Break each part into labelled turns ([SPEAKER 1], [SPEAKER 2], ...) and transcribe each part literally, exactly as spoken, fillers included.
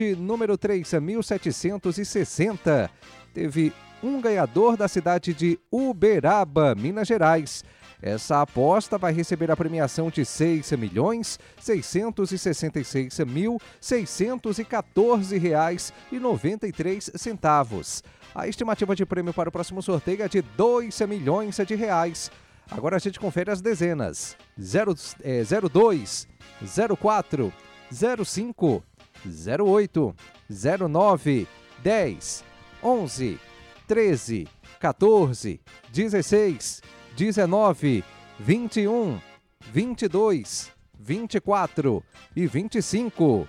[SPEAKER 1] número três mil setecentos e sessenta. Teve um ganhador da cidade de Uberaba, Minas Gerais. Essa aposta vai receber a premiação de seis milhões seiscentos e sessenta e seis mil seiscentos e quatorze reais e noventa e três centavos. A estimativa de prêmio para o próximo sorteio é de dois milhões de reais. Agora a gente confere as dezenas: zero, é, zero dois, zero quatro, zero cinco, zero oito, zero nove, dez, onze, treze, quatorze, dezesseis, dezenove, vinte e um, vinte e dois, vinte e quatro e vinte e cinco.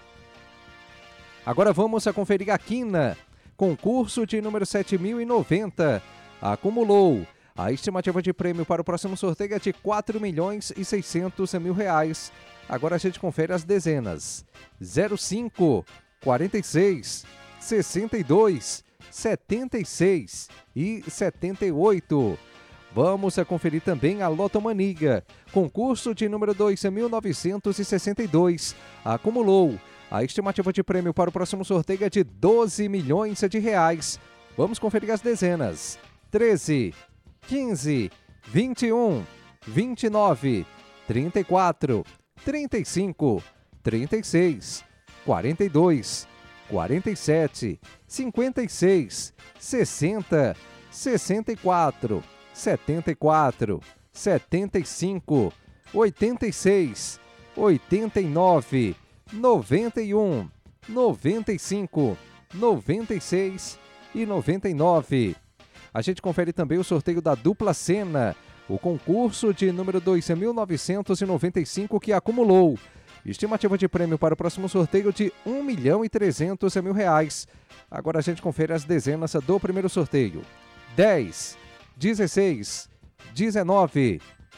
[SPEAKER 1] Agora vamos a conferir a quina. Concurso de número sete mil e noventa. Acumulou. A estimativa de prêmio para o próximo sorteio é de quatro milhões e seiscentos mil reais. Agora a gente confere as dezenas: zero cinco, quarenta e seis, sessenta e dois, setenta e seis e setenta e oito. Vamos a conferir também a Lotomania. Concurso de número dois mil novecentos e sessenta e dois. Acumulou. A estimativa de prêmio para o próximo sorteio é de doze milhões de reais. Vamos conferir as dezenas: treze, quinze, vinte e um, vinte e nove, trinta e quatro, trinta e cinco, trinta e seis, quarenta e dois, quarenta e sete, cinquenta e seis, sessenta, sessenta e quatro, setenta e quatro, setenta e cinco, oitenta e seis, oitenta e nove, noventa e um, noventa e cinco, noventa e seis e noventa e nove. A gente confere também o sorteio da dupla cena, o concurso de número dois mil novecentos e noventa e cinco que acumulou. Estimativa de prêmio para o próximo sorteio de um milhão e trezentos mil reais. Agora a gente confere as dezenas do primeiro sorteio: dez, dezesseis, dezenove,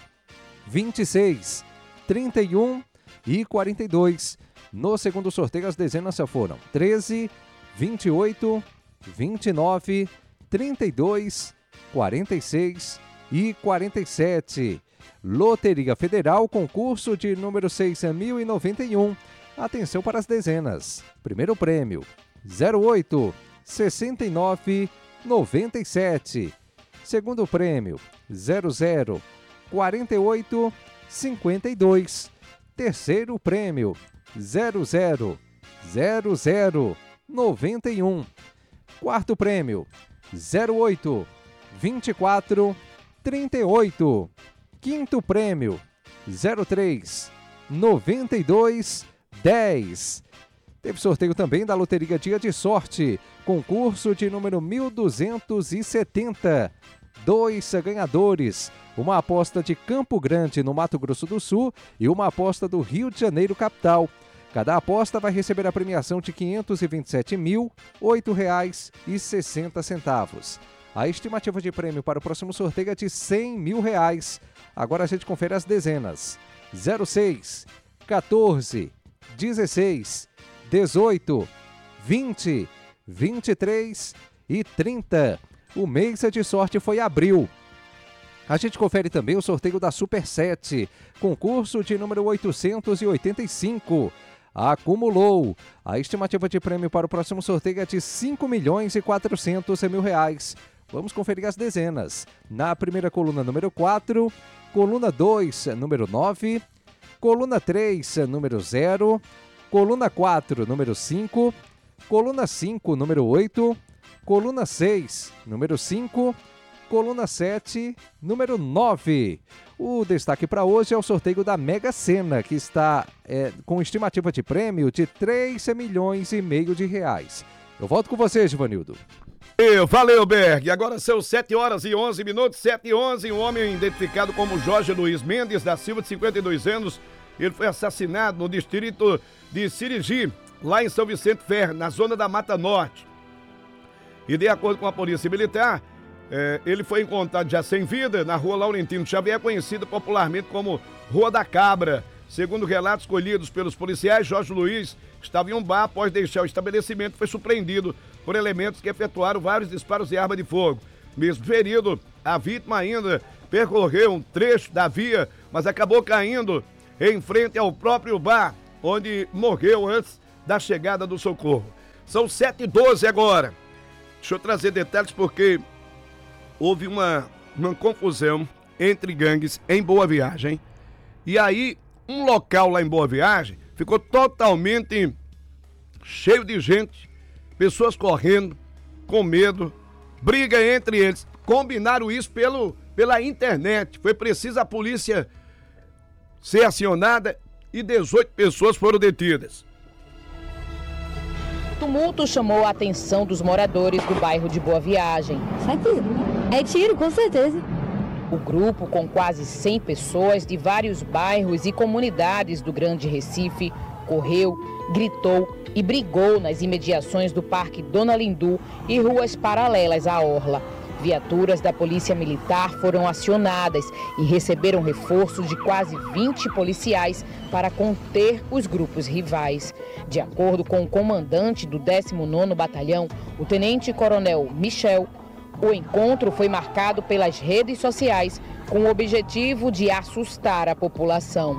[SPEAKER 1] vinte e seis, trinta e um e quarenta e dois. No segundo sorteio, as dezenas foram treze, vinte e oito, vinte e nove, trinta e dois, quarenta e seis e quarenta e sete. Loteria Federal, concurso de número seis mil e noventa e um. Atenção para as dezenas: primeiro prêmio, zero oito, sessenta e nove, noventa e sete. Segundo prêmio, zero zero, quarenta e oito, cinquenta e dois. Terceiro prêmio, zero zero, zero zero, noventa e um. Quarto prêmio, zero oito, vinte e quatro, trinta e oito. Quinto prêmio, zero três, noventa e dois, dez. Teve sorteio também da Loteria Dia de Sorte, concurso de número mil duzentos e setenta. Dois ganhadores, uma aposta de Campo Grande, no Mato Grosso do Sul, e uma aposta do Rio de Janeiro, capital. Cada aposta vai receber a premiação de quinhentos e vinte e sete mil, oito reais e sessenta centavos. A estimativa de prêmio para o próximo sorteio é de cem mil reais. Agora a gente confere as dezenas: zero seis, quatorze, dezesseis, dezoito, vinte, vinte e três e trinta. O mês de sorte foi abril. A gente confere também o sorteio da Super sete, concurso de número oitocentos e oitenta e cinco. Acumulou. A estimativa de prêmio para o próximo sorteio é de cinco milhões e quatrocentos mil reais. Vamos conferir as dezenas. Na primeira coluna, número quatro, coluna dois, número nove, coluna três, número zero, coluna quatro, número cinco, coluna cinco, número oito, coluna seis, número cinco, coluna sete, número nove. O destaque para hoje é o sorteio da Mega Sena, que está é, com estimativa de prêmio de três milhões e meio de reais. Eu volto com você, Givanildo.
[SPEAKER 2] Eu, valeu, Berg. Agora são sete horas e onze minutos, sete e onze. Um homem identificado como Jorge Luiz Mendes da Silva, de cinquenta e dois anos. Ele foi assassinado no distrito de Sirigi, lá em São Vicente Ferro, na zona da Mata Norte. E de acordo com a polícia militar, é, ele foi encontrado já sem vida na rua Laurentino Xavier, conhecida popularmente como Rua da Cabra. Segundo relatos colhidos pelos policiais, Jorge Luiz estava em um bar após deixar o estabelecimento e foi surpreendido por elementos que efetuaram vários disparos de arma de fogo. Mesmo ferido, a vítima ainda percorreu um trecho da via, mas acabou caindo em frente ao próprio bar, onde morreu antes da chegada do socorro. São sete e doze agora. Deixa eu trazer detalhes porque houve uma, uma confusão entre gangues em Boa Viagem. E aí, um local lá em Boa Viagem ficou totalmente cheio de gente, pessoas correndo, com medo, briga entre eles. Combinaram isso pelo, pela internet. Foi preciso a polícia ser acionada e dezoito pessoas foram detidas.
[SPEAKER 3] O tumulto chamou a atenção dos moradores do bairro de Boa Viagem.
[SPEAKER 4] É tiro. É tiro, com certeza.
[SPEAKER 3] O grupo, com quase cem pessoas de vários bairros e comunidades do Grande Recife, correu, gritou e brigou nas imediações do Parque Dona Lindu e ruas paralelas à orla. Viaturas da Polícia Militar foram acionadas e receberam reforço de quase vinte policiais para conter os grupos rivais. De acordo com o comandante do décimo nono Batalhão, o tenente-coronel Michel, o encontro foi marcado pelas redes sociais com o objetivo de assustar a população.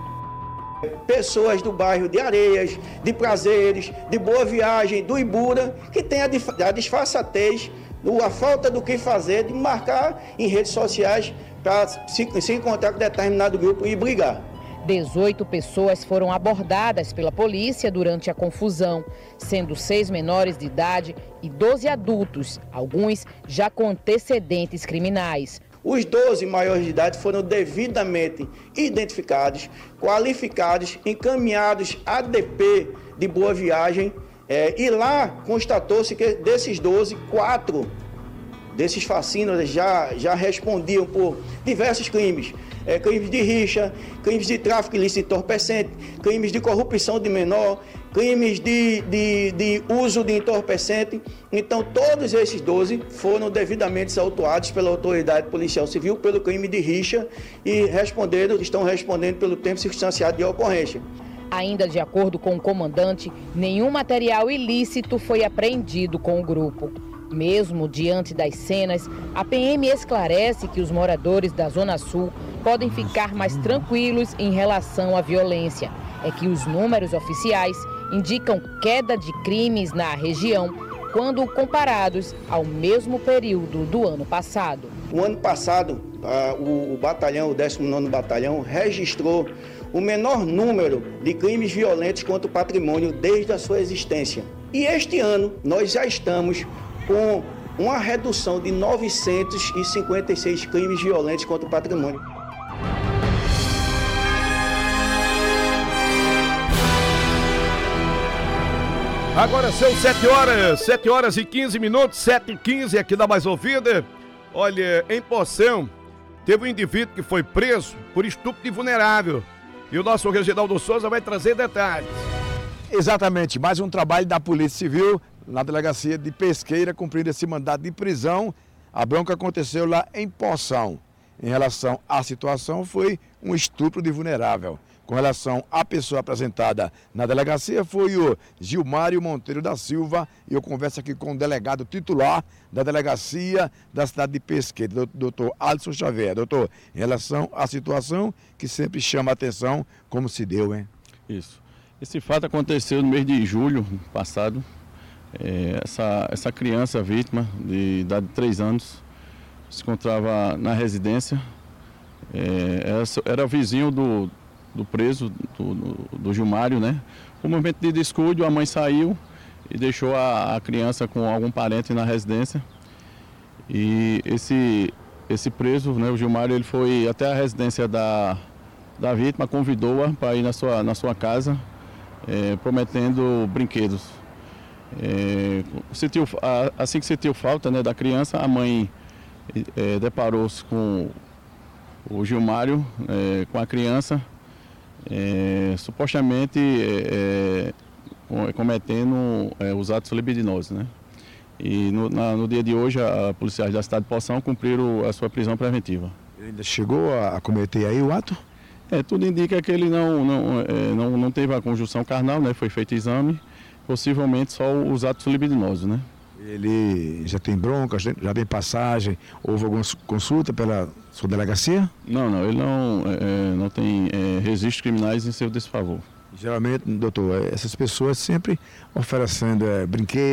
[SPEAKER 5] Pessoas do bairro de Areias, de Prazeres, de Boa Viagem, do Ibura, que tem a disfarçatez, a falta do que fazer, de marcar em redes sociais para se, se encontrar com determinado grupo e brigar.
[SPEAKER 3] dezoito pessoas foram abordadas pela polícia durante a confusão, sendo seis menores de idade e doze adultos, alguns já com antecedentes criminais.
[SPEAKER 5] Os doze maiores de idade foram devidamente identificados, qualificados, encaminhados à D P de Boa Viagem, é, e lá constatou-se que desses doze, quatro desses fascínoras já, já respondiam por diversos crimes. É, crimes de rixa, crimes de tráfico ilícito de entorpecente, crimes de corrupção de menor, crimes de, de, de uso de entorpecente. Então, todos esses doze foram devidamente autuados pela autoridade policial civil pelo crime de rixa e responderam, estão respondendo pelo tempo circunstanciado de ocorrência.
[SPEAKER 3] Ainda de acordo com o comandante, nenhum material ilícito foi apreendido com o grupo. Mesmo diante das cenas, a P M esclarece que os moradores da Zona Sul podem ficar mais tranquilos em relação à violência. É que os números oficiais indicam queda de crimes na região quando comparados ao mesmo período do ano passado.
[SPEAKER 5] O ano passado, o, o batalhão, o décimo nono Batalhão, registrou o menor número de crimes violentos contra o patrimônio desde a sua existência. E este ano nós já estamos com uma redução de novecentos e cinquenta e seis crimes violentos contra o patrimônio.
[SPEAKER 2] Agora são sete horas, sete horas e quinze minutos, sete e quinze aqui da Mais Ouvida. Olha, em Poção, teve um indivíduo que foi preso por estupro de vulnerável. E o nosso Reginaldo Souza vai trazer detalhes.
[SPEAKER 6] Exatamente, mais um trabalho da Polícia Civil na delegacia de Pesqueira, cumprindo esse mandado de prisão. A bronca aconteceu lá em Poção. Em relação à situação, foi um estupro de vulnerável. Com relação à pessoa apresentada na delegacia, foi o Gilmário Monteiro da Silva, e eu converso aqui com o delegado titular da delegacia da cidade de Pesqueira, doutor Alisson Xavier. Doutor, em relação à situação que sempre chama a atenção, como se deu, hein?
[SPEAKER 7] Isso. Esse fato aconteceu no mês de julho passado. É, essa, essa criança vítima, de idade de três anos, se encontrava na residência. É, era, era vizinho do, do preso, do, do, do Gilmário, né? Por um momento de descuido, a mãe saiu e deixou a, a criança com algum parente na residência. E esse, esse preso, né, o Gilmário, ele foi até a residência da, da vítima, convidou-a para ir na sua, na sua casa, é, prometendo brinquedos. É, sentiu, assim que sentiu falta, né, da criança, a mãe é, deparou-se com o Gilmário, é, com a criança, é, supostamente é, é, cometendo é, os atos libidinosos, né? E no, na, no dia de hoje, a, a policiais da cidade de Poção cumpriram a sua prisão preventiva.
[SPEAKER 6] Ele ainda chegou a cometer aí o ato?
[SPEAKER 7] É, tudo indica que ele não, não, é, não, não teve a conjunção carnal, né? Foi feito exame. Possivelmente só os atos libidinosos, né?
[SPEAKER 6] Ele já tem bronca, já tem passagem, houve alguma consulta pela sua delegacia?
[SPEAKER 7] Não, não, ele não, é, não tem é, registros criminais em seu desfavor.
[SPEAKER 6] Geralmente, doutor, essas pessoas sempre oferecendo é, brinquedos,